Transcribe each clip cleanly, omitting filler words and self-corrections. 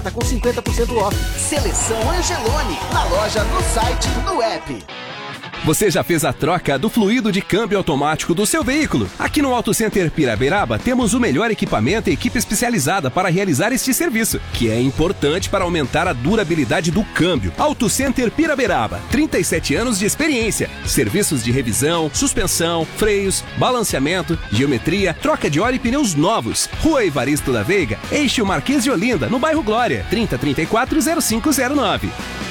Tá com 50% off. Seleção Angeloni, na loja, no site, no app. Você já fez a troca do fluido de câmbio automático do seu veículo? Aqui no Auto Center Piraberaba temos o melhor equipamento e equipe especializada para realizar este serviço, que é importante para aumentar a durabilidade do câmbio. Auto Center Piraberaba, 37 anos de experiência. Serviços de revisão, suspensão, freios, balanceamento, geometria, troca de óleo e pneus novos. Rua Evaristo da Veiga, Eixo Marquês de Olinda, no bairro Glória, 3034-0509.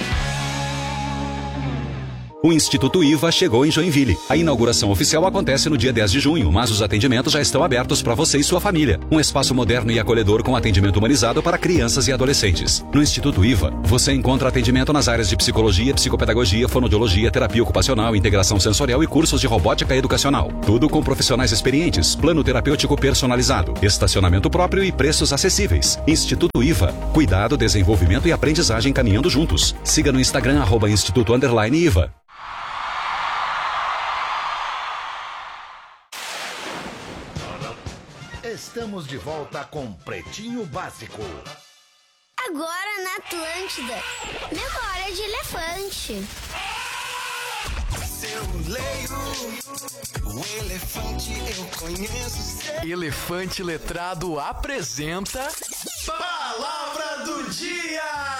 O Instituto IVA chegou em Joinville. A inauguração oficial acontece no dia 10 de junho, mas os atendimentos já estão abertos para você e sua família. Um espaço moderno e acolhedor com atendimento humanizado para crianças e adolescentes. No Instituto IVA, você encontra atendimento nas áreas de psicologia, psicopedagogia, fonoaudiologia, terapia ocupacional, integração sensorial e cursos de robótica educacional. Tudo com profissionais experientes, plano terapêutico personalizado, estacionamento próprio e preços acessíveis. Instituto IVA. Cuidado, desenvolvimento e aprendizagem caminhando juntos. Siga no Instagram @instituto_IVA. Estamos de volta com Pretinho Básico. Agora na Atlântida, memória de elefante. Seu leio, o elefante eu conheço. Elefante Letrado apresenta Palavra do Dia!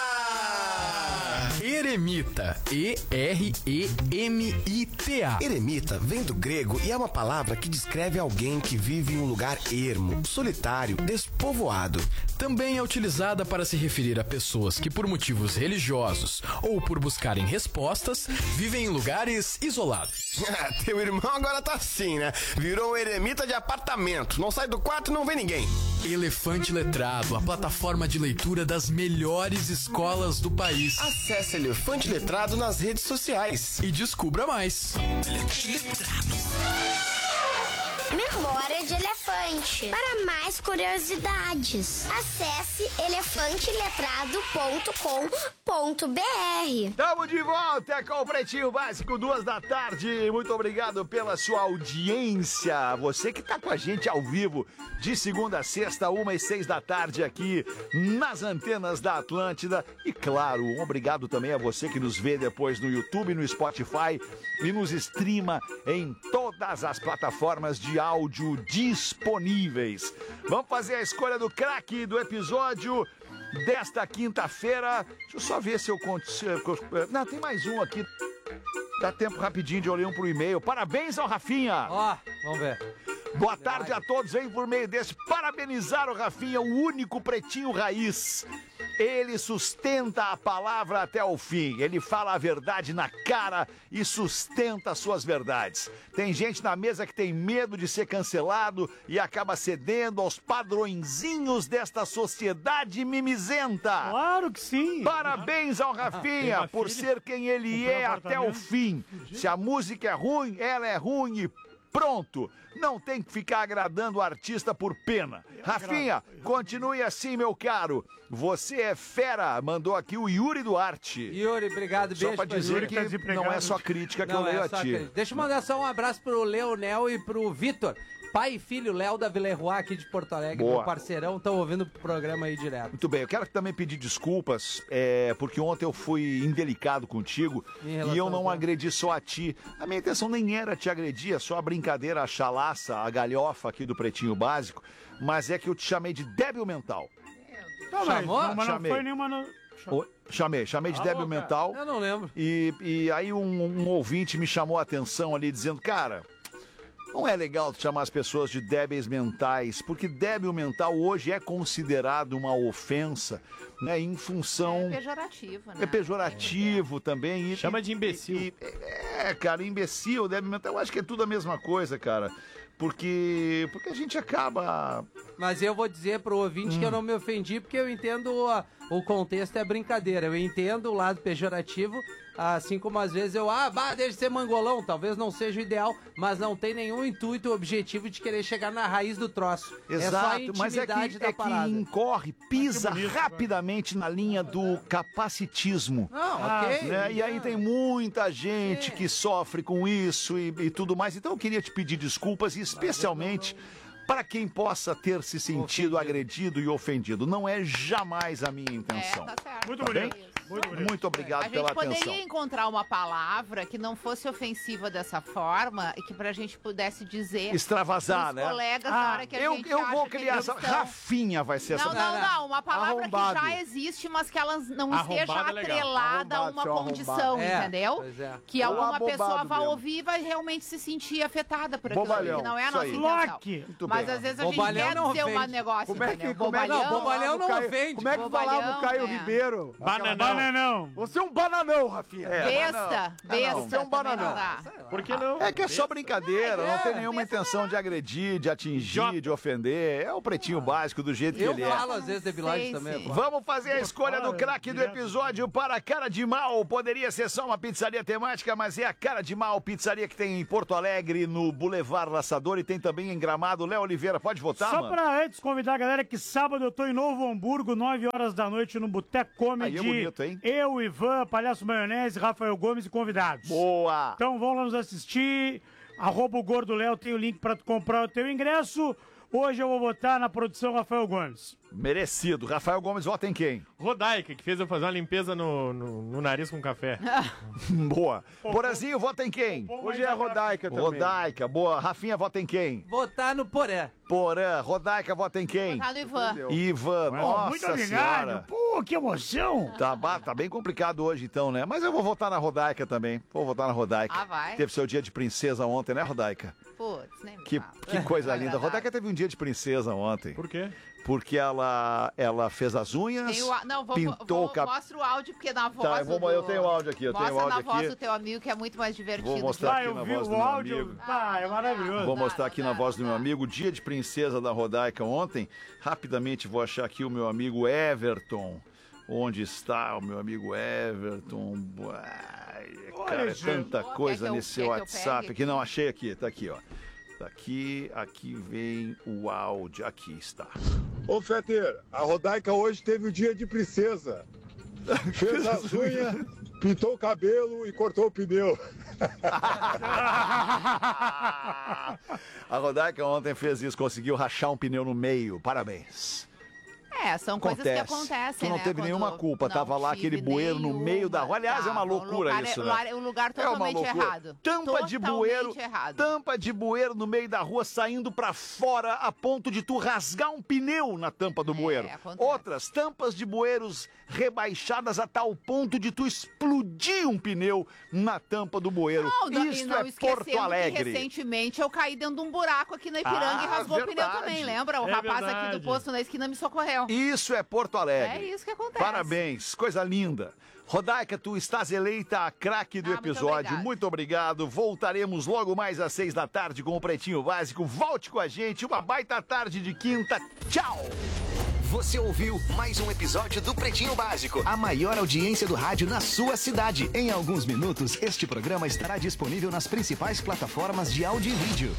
Eremita, E-R-E-M-I-T-A. Eremita vem do grego e é uma palavra que descreve alguém que vive em um lugar ermo, solitário, despovoado. Também é utilizada para se referir a pessoas que, por motivos religiosos ou por buscarem respostas, vivem em lugares isolados. Teu irmão agora tá assim, né? Virou um eremita de apartamento. Não sai do quarto e não vê ninguém. Elefante Letrado, a plataforma de leitura das melhores escolas do país. Acesse Elefante Letrado nas redes sociais e descubra mais. Memória de elefante. Para mais curiosidades, acesse elefanteletrado.com.br. Tamo de volta com o Pretinho Básico, 14h. Muito obrigado pela sua audiência. Você que tá com a gente ao vivo, de segunda a sexta, 1h06 aqui nas antenas da Atlântida. E claro, um obrigado também a você que nos vê depois no YouTube, no Spotify e nos streama em todas as plataformas de áudio disponíveis. Vamos fazer a escolha do craque do episódio desta quinta-feira. Deixa eu só ver se eu conto. Não, tem mais um aqui. Dá tempo rapidinho de olhar um pro e-mail. Parabéns ao Rafinha. Ó, vamos ver. Boa tarde a todos. Vem por meio desse parabenizar o Rafinha, o único pretinho raiz. Ele sustenta a palavra até o fim. Ele fala a verdade na cara e sustenta suas verdades. Tem gente na mesa que tem medo de ser cancelado e acaba cedendo aos padrõezinhos desta sociedade mimizenta. Claro que sim. Parabéns ao Rafinha por ser quem ele é até o fim. Se a música é ruim, ela é ruim e pronto. Não tem que ficar agradando o artista por pena. Rafinha, continue assim, meu caro. Você é fera, mandou aqui o Yuri Duarte. Yuri, obrigado, beijo. Só pra dizer que não é só crítica que eu leio a ti. Deixa eu mandar só um abraço pro Leonel e pro Vitor. Pai e filho, Léo da Villerroy aqui de Porto Alegre, Boa. meu parceirão, estão ouvindo o programa aí direto. Muito bem, eu quero também pedir desculpas, porque ontem eu fui indelicado contigo e eu não agredi só a ti. A minha intenção nem era te agredir, é só a brincadeira, a chalaça, a galhofa aqui do Pretinho Básico, mas é que eu te chamei de débil mental. Chamou? Mas Chamei. não foi nenhuma... Chamei de débil mental. Eu não lembro. E aí um ouvinte me chamou a atenção ali, dizendo, cara... Não é legal chamar as pessoas de débeis mentais, porque débil mental hoje é considerado uma ofensa, né, em função... É pejorativo, né? É pejorativo também. Chama de imbecil. Cara, imbecil, débil mental, eu acho que é tudo a mesma coisa, cara. Porque a gente acaba... Mas eu vou dizer pro ouvinte que eu não me ofendi, porque eu entendo o contexto é brincadeira. Eu entendo o lado pejorativo, assim como às vezes deixa de ser mangolão, talvez não seja o ideal, mas não tem nenhum intuito objetivo de querer chegar na raiz do troço. Exato, é só a intimidade da parada. Que incorre, pisa rapidamente na linha do capacitismo. Não, ok. Né? E aí tem muita gente que sofre com isso e tudo mais. Então eu queria te pedir desculpas, e especialmente para quem possa ter se sentido agredido e ofendido. Não é jamais a minha intenção. Tá certo. Muito Tá bonito. bem? Muito bonito. Muito obrigado A pela gente poderia atenção. encontrar uma palavra que não fosse ofensiva dessa forma e que pra gente pudesse dizer... Extravasar, pros né? colegas na hora que a gente eu vou acha que criar eles essa... estão- Rafinha vai ser essa... Não. Uma palavra Arrombado. que já existe, mas que ela não Arrombado esteja é legal. atrelada a Arrombado, uma seu condição, arrombado. entendeu? Pois é. Que Ou alguma abobado pessoa vai mesmo. ouvir e vai realmente se sentir afetada por aquilo, Bobalhão, que não é a isso nossa aí. intenção. Loque. Muito Mas bem. às vezes a Bobalhão gente quer não dizer um ofende. negócio, Como é que- entendeu? como é que- Não, bobalhão não ofende. Como é que falava o Caio Bobalhão, Ribeiro? Bananão. Você é um bananão, Rafinha. Besta, besta. Você é um também bananão. não dá. Por que não? É que é só brincadeira, não tem nenhuma intenção de agredir, de atingir, de ofender. É o pretinho básico do jeito que Eu ele é. falo às vezes de Bilage Sei, também. sim. pô. Vamos fazer a escolha do craque do episódio para a Cara de Mal. Poderia ser só uma pizzaria temática, mas é a Cara de Mal, pizzaria que tem em Porto Alegre, no Boulevard Laçador, e tem também em Gramado. Léo Oliveira, pode votar, Só mano? pra antes convidar a galera que sábado eu tô em Novo Hamburgo, 9 horas da noite, no Boteco Comedy. Aí é bonito, hein? Eu, Ivan, Palhaço Maionese, Rafael Gomes e convidados. Boa! Então vão lá nos assistir. @o Gordo Léo tem o link pra tu comprar o teu ingresso. Hoje eu vou votar na produção Rafael Gomes. Merecido. Rafael Gomes, vota em quem? Rodaica, que fez eu fazer uma limpeza no nariz com café. Boa. Borazinho, vota em quem? Hoje é a Rodaica também. Rodaica, boa. Rafinha, vota em quem? Votar no Poré. Porã. Rodaica, vota em quem? Votar no Ivan. Ivan, Muito nossa obrigado. senhora. Pô, que emoção. Tá bem complicado hoje então, né? Mas eu vou votar na Rodaica também. Vou votar na Rodaica. Ah, vai? Teve seu dia de princesa ontem, né, Rodaica? Putz, nem me Que, fala. que coisa linda. A Rodaica teve um dia de princesa ontem. Por quê? Porque ela fez as unhas, Tem o, não, pintou o cabelo. mostra o áudio, porque na voz Tá, eu tenho o áudio aqui, eu tenho o Mostra áudio na voz aqui. do teu amigo, que é muito mais divertido. Vou mostrar aqui eu na vi voz do o meu áudio. amigo. É maravilhoso. Vou mostrar aqui na voz do meu amigo, dia de princesa da Rodaica ontem. Rapidamente vou achar aqui o meu amigo Everton. Onde está o meu amigo Everton? Ai, cara, é tanta coisa Quer que nesse eu WhatsApp pegue aqui. Não, achei aqui, tá aqui, ó. Tá aqui vem o áudio. Aqui está. Ô, Feter, a Rodaica hoje teve o dia de princesa. Fez as unhas, pintou o cabelo e cortou o pneu. A Rodaica ontem fez isso, conseguiu rachar um pneu no meio. Parabéns. São coisas que acontecem, Tu não né? teve nenhuma culpa, tava lá aquele bueiro no meio da rua. Aliás, é uma loucura isso, né? Um lugar É uma totalmente loucura. errado. Tampa de bueiro, Totalmente errado. tampa de bueiro no meio da rua, saindo pra fora a ponto de tu rasgar um pneu na tampa do bueiro. acontece. Outras tampas de bueiros rebaixadas a tal ponto de tu explodir um pneu na tampa do bueiro. E Isso não é esquecendo Porto que Alegre. recentemente eu caí dentro de um buraco aqui na Ipiranga e rasgou o pneu verdade. também, lembra? O É rapaz aqui verdade. do posto na esquina me socorreu. Isso é Porto Alegre. É isso que acontece. Parabéns, coisa linda. Rodaica, tu estás eleita a craque do episódio. Muito obrigado. Voltaremos logo mais às 6 da tarde com o Pretinho Básico. Volte com a gente. Uma baita tarde de quinta. Tchau! Você ouviu mais um episódio do Pretinho Básico, a maior audiência do rádio na sua cidade. Em alguns minutos, este programa estará disponível nas principais plataformas de áudio e vídeo.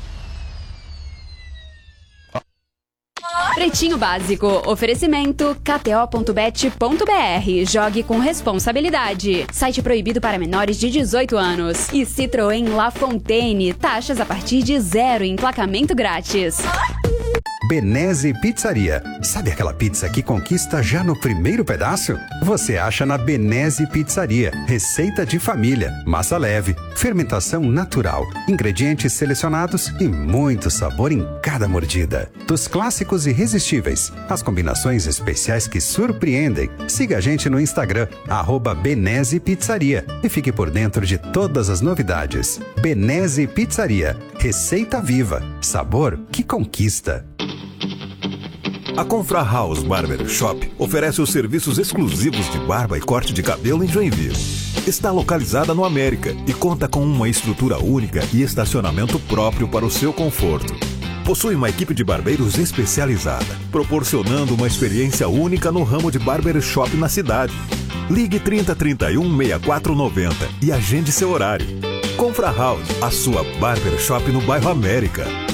Pretinho Básico, oferecimento kto.bet.br. Jogue com responsabilidade. Site proibido para menores de 18 anos. E Citroën La Fontaine, taxas a partir de 0 em emplacamento grátis. Benese Pizzaria. Sabe aquela pizza que conquista já no primeiro pedaço? Você acha na Benese Pizzaria. Receita de família, massa leve, fermentação natural, ingredientes selecionados e muito sabor em cada mordida. Dos clássicos irresistíveis, as combinações especiais que surpreendem. Siga a gente no Instagram, @Benese Pizzaria, e fique por dentro de todas as novidades. Benese Pizzaria. Receita viva. Sabor que conquista. A Confra House Barber Shop oferece os serviços exclusivos de barba e corte de cabelo em Joinville. Está localizada no América e conta com uma estrutura única e estacionamento próprio para o seu conforto. Possui uma equipe de barbeiros especializada, proporcionando uma experiência única no ramo de barbershop na cidade. Ligue 3031 6490 e agende seu horário. Confra House, a sua barbershop no bairro América.